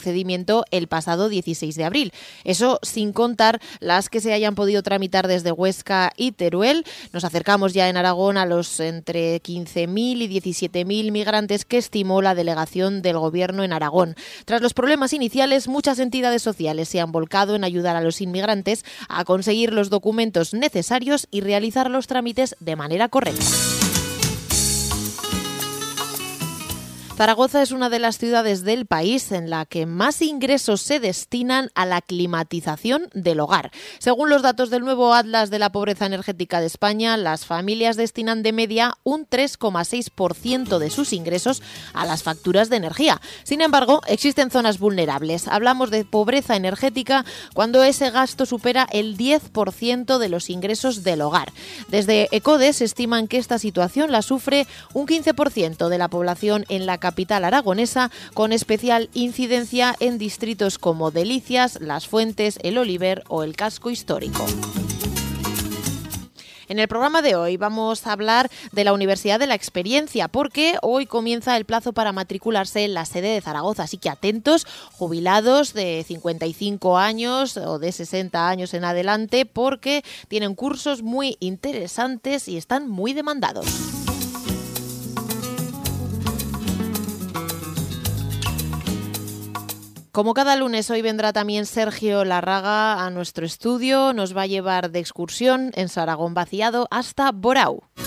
procedimiento el pasado 16 de abril. Eso sin contar las que se hayan podido tramitar desde Huesca y Teruel. Nos acercamos ya en Aragón a los entre 15.000 y 17.000 migrantes que estimó la delegación del Gobierno en Aragón. Tras los problemas iniciales, muchas entidades sociales se han volcado en ayudar a los inmigrantes a conseguir los documentos necesarios y realizar los trámites de manera correcta. Zaragoza es una de las ciudades del país en la que más ingresos se destinan a la climatización del hogar. Según los datos del nuevo Atlas de la Pobreza Energética de España, las familias destinan de media un 3,6% de sus ingresos a las facturas de energía. Sin embargo, existen zonas vulnerables. Hablamos de pobreza energética cuando ese gasto supera el 10% de los ingresos del hogar. Desde ECODES estiman que esta situación la sufre un 15% de la población en la capital aragonesa, con especial incidencia en distritos como Delicias, Las Fuentes, El Oliver o el Casco Histórico. En el programa de hoy vamos a hablar de la Universidad de la Experiencia, porque hoy comienza el plazo para matricularse en la sede de Zaragoza. Así que atentos, jubilados de 55 años o de 60 años en adelante, porque tienen cursos muy interesantes y están muy demandados. Como cada lunes, hoy vendrá también Sergio Larraga a nuestro estudio. Nos va a llevar de excursión en Saragón Vaciado hasta Borau.